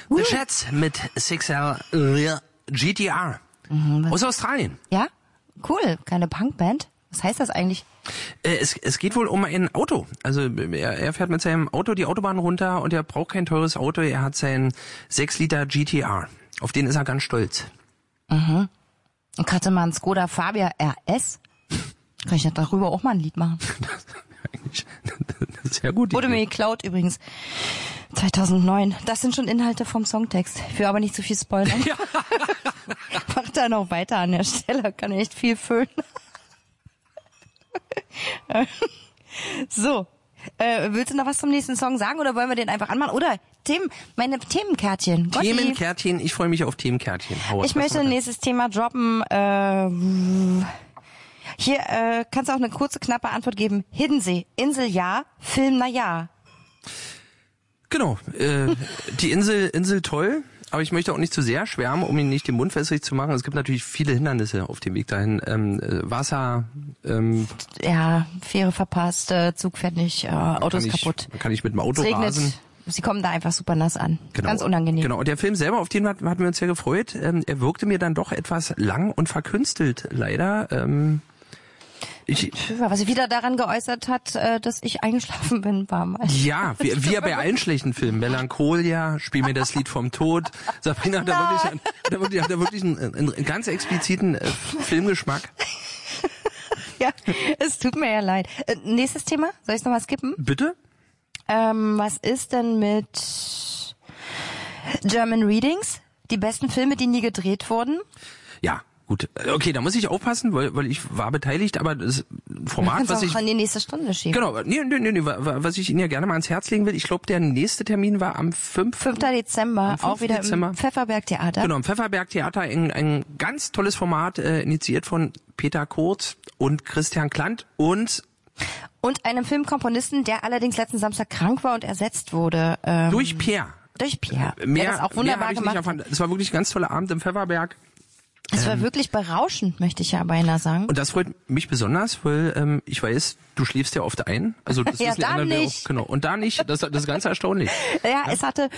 The Chats mit 6L GTR aus Australien. Ja? Cool. Keine Punkband. Was heißt das eigentlich? Es geht wohl um ein Auto. Also er fährt mit seinem Auto die Autobahn runter und er braucht kein teures Auto. Er hat seinen 6 Liter GTR. Auf den ist er ganz stolz. Mhm. Und hatte mal einen Skoda Fabia RS. Kann ich darüber auch mal ein Lied machen? Das ist ja gut. Wurde mir geklaut übrigens. 2009. Das sind schon Inhalte vom Songtext. Ich will aber nicht zu viel spoilern. Ja. Mach da noch weiter an der Stelle. Kann echt viel füllen. So. Willst du noch was zum nächsten Song sagen oder wollen wir den einfach anmachen? Oder meine Themenkärtchen. Themenkärtchen. Ich freue mich auf Themenkärtchen. Ich möchte ein nächstes Thema droppen. Hier kannst du auch eine kurze, knappe Antwort geben. Hiddensee, Insel ja, Film na ja. Genau, die Insel toll, aber ich möchte auch nicht zu sehr schwärmen, um ihn nicht den Mund wässrig zu machen. Es gibt natürlich viele Hindernisse auf dem Weg dahin. Wasser. Ja, Fähre verpasst, Zug fährt nicht, Autos kaputt. Kann ich mit dem Auto rasen. Sie kommen da einfach super nass an. Genau. Ganz unangenehm. Genau, und der Film selber, auf den hatten wir uns sehr gefreut. Er wirkte mir dann doch etwas lang und verkünstelt, leider. Was sich wieder daran geäußert hat, dass ich eingeschlafen bin, war mal. Ja, wie er bei allen schlechten Filmen. Melancholia, Spiel mir das Lied vom Tod. Sabrina hat da wirklich einen ganz expliziten Filmgeschmack. Ja, es tut mir ja leid. Nächstes Thema? Soll ich es nochmal skippen? Bitte? Was ist denn mit German Readings? Die besten Filme, die nie gedreht wurden? Ja. Gut, okay, da muss ich aufpassen, weil ich war beteiligt, aber das Format, was ich auch in die nächste Stunde schieben. Genau, nee, was ich Ihnen ja gerne mal ans Herz legen will, ich glaube, der nächste Termin war am 5. Dezember, auch wieder im Pfefferberg Theater. Genau, im Pfefferberg Theater, ein ganz tolles Format, initiiert von Peter Kurz und Christian Klant und einem Filmkomponisten, der allerdings letzten Samstag krank war und ersetzt wurde. Durch Pierre. Der das auch wunderbar gemacht hat. Es war wirklich ein ganz toller Abend im Pfefferberg. Es war wirklich berauschend, möchte ich ja beinahe sagen. Und das freut mich besonders, weil ich weiß, du schläfst ja oft ein. Also das ja, ist da nicht. Genau. Und da nicht. Das ist ganz erstaunlich. Ja, es hatte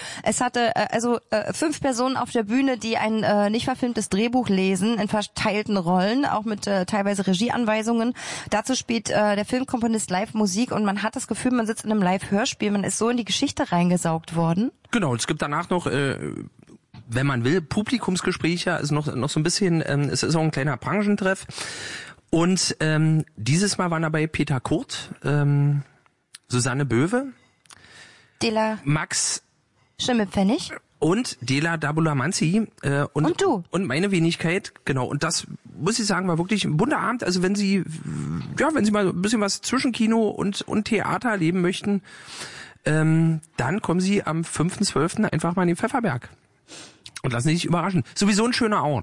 5 Personen auf der Bühne, die ein nicht verfilmtes Drehbuch lesen in verteilten Rollen, auch mit teilweise Regieanweisungen. Dazu spielt der Filmkomponist live Musik und man hat das Gefühl, man sitzt in einem Live-Hörspiel. Man ist so in die Geschichte reingesaugt worden. Genau. Es gibt danach noch wenn man will, Publikumsgespräche, also noch so ein bisschen, es ist auch ein kleiner Branchentreff. Und dieses Mal waren dabei Peter Kurt, Susanne Böwe, Dela Max Schimmelpfennig und Dela Dabulamanzi und du. Und meine Wenigkeit, genau. Und das, muss ich sagen, war wirklich ein bunter Abend. Also wenn Sie mal ein bisschen was zwischen Kino und Theater erleben möchten, dann kommen Sie am 5.12. einfach mal in den Pfefferberg. Und lassen Sie sich überraschen. Sowieso ein schöner Ort.